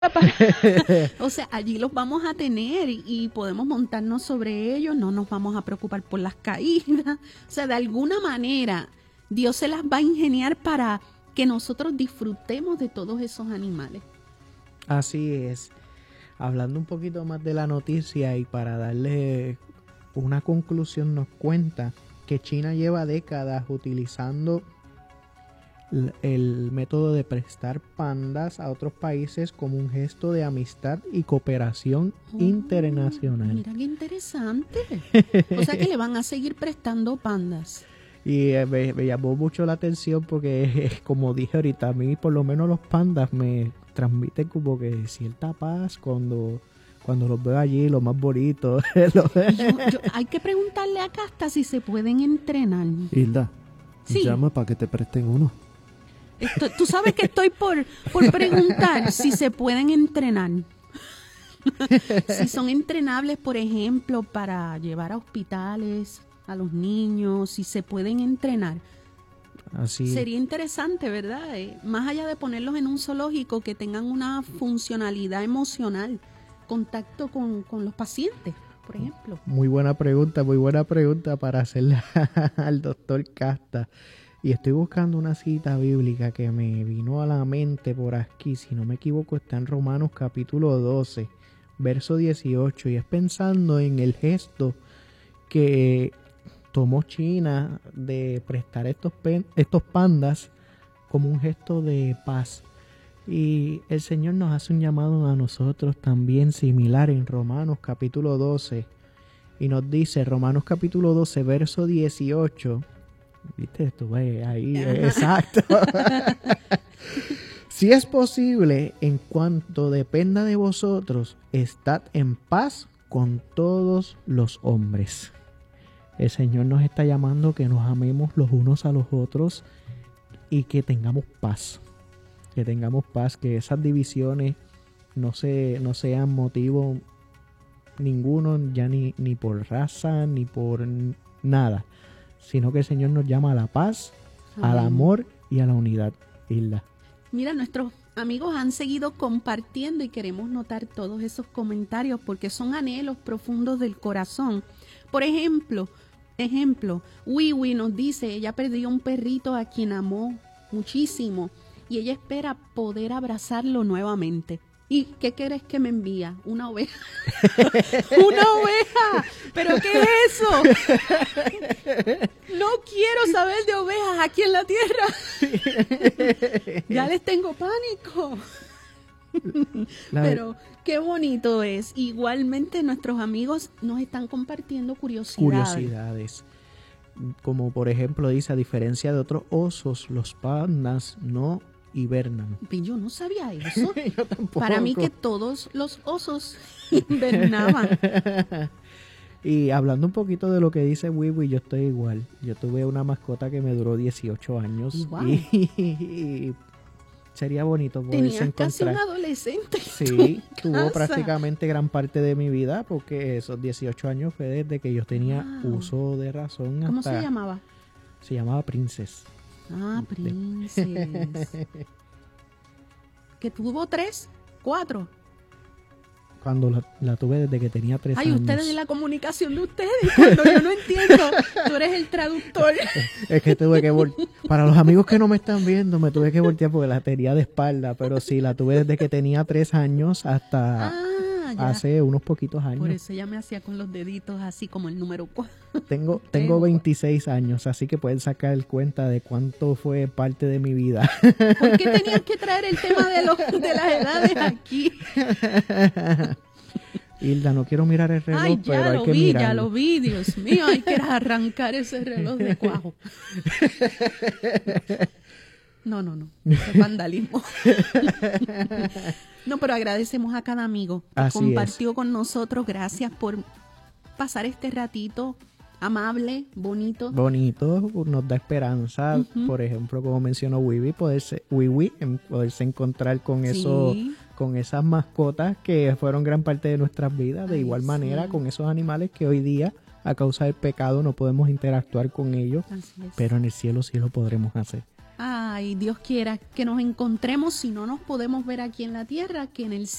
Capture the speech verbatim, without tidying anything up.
O sea, allí los vamos a tener y, y podemos montarnos sobre ellos, no nos vamos a preocupar por las caídas. O sea, de alguna manera Dios se las va a ingeniar para que nosotros disfrutemos de todos esos animales. Así es. Hablando un poquito más de la noticia y para darle una conclusión, nos cuenta que China lleva décadas utilizando el método de prestar pandas a otros países como un gesto de amistad y cooperación oh, internacional. Mira qué interesante. O sea que le van a seguir prestando pandas. Y eh, me, me llamó mucho la atención porque, eh, como dije ahorita, a mí por lo menos los pandas me transmiten como que cierta paz cuando, cuando los veo allí, lo más bonito. yo, yo, hay que preguntarle a Casta si se pueden entrenar. Hilda, sí. Llama para que te presten uno. Esto, tú sabes que estoy por, por preguntar si se pueden entrenar. Si son entrenables, por ejemplo, para llevar a hospitales a los niños, si se pueden entrenar. Así. Sería interesante, ¿verdad? Eh, más allá de ponerlos en un zoológico, que tengan una funcionalidad emocional, contacto con, con los pacientes, por ejemplo. Muy buena pregunta, muy buena pregunta para hacerle al doctor Casta. Y estoy buscando una cita bíblica que me vino a la mente por aquí, si no me equivoco está en Romanos capítulo doce, verso dieciocho, y es pensando en el gesto que tomó China de prestar estos, pen, estos pandas como un gesto de paz. Y el Señor nos hace un llamado a nosotros también similar en Romanos capítulo doce, y nos dice, Romanos capítulo doce, verso dieciocho, ¿viste? Estuve ahí, eh, exacto. Si es posible, en cuanto dependa de vosotros, estad en paz con todos los hombres. El Señor nos está llamando que nos amemos los unos a los otros y que tengamos paz. Que tengamos paz, que esas divisiones no, se, no sean motivo ninguno, ya ni, ni por raza, ni por nada, sino que el Señor nos llama a la paz, Amén. Al amor y a la unidad. Hilda. Mira, nuestros amigos han seguido compartiendo y queremos notar todos esos comentarios porque son anhelos profundos del corazón. Por ejemplo, ejemplo, Wiwi nos dice, ella perdió un perrito a quien amó muchísimo y ella espera poder abrazarlo nuevamente. ¿Y qué quieres que me envía? Una oveja. ¡Una oveja! ¿Pero qué es eso? No quiero saber de ovejas aquí en la tierra. Ya les tengo pánico. La... Pero qué bonito es. Igualmente nuestros amigos nos están compartiendo curiosidades. Curiosidades. Como por ejemplo dice, a diferencia de otros osos, los pandas no hibernan. Yo no sabía eso. Yo tampoco. Para mí que todos los osos hibernaban. Y hablando un poquito de lo que dice Wiwi, yo estoy igual. Yo tuve una mascota que me duró dieciocho años. Wow. Y, y, y sería bonito poderse Tenías encontrar. Casi un adolescente. Sí, tuvo prácticamente gran parte de mi vida porque esos dieciocho años fue desde que yo tenía wow. uso de razón. ¿Cómo hasta... se llamaba? Se llamaba Princess. Ah, Princess. ¿Que tuvo tres? ¿Cuatro? Cuando la, la tuve desde que tenía tres Ay, años. Ay, ustedes, la comunicación de ustedes, cuando yo no entiendo, tú eres el traductor. Es que tuve que voltear. Para los amigos que no me están viendo, me tuve que voltear porque la tenía de espalda, pero sí, la tuve desde que tenía tres años hasta ah, hace unos poquitos años. Por eso ella me hacía con los deditos así como el número cuatro. Tengo, tengo veintiséis años, así que pueden sacar cuenta de cuánto fue parte de mi vida. ¿Por qué tenías que traer el tema de, los, de las edades aquí? Hilda, no quiero mirar el reloj, Ay, ya pero hay lo que vi, mirarlo. ya lo vi, Dios mío, hay que arrancar ese reloj de cuajo. No, no, no, es vandalismo. No, pero agradecemos a cada amigo que Así compartió es. con nosotros. Gracias por pasar este ratito amable, bonito. Bonito, nos da esperanza, uh-huh. Por ejemplo, como mencionó Wiwi, poderse, Wiwi, poderse encontrar con, sí. eso, con esas mascotas que fueron gran parte de nuestras vidas, de Ay, igual manera sí. Con esos animales que hoy día, a causa del pecado, no podemos interactuar con ellos, pero en el cielo sí lo podremos hacer. Ay, y Dios quiera que nos encontremos, si no nos podemos ver aquí en la tierra, que en el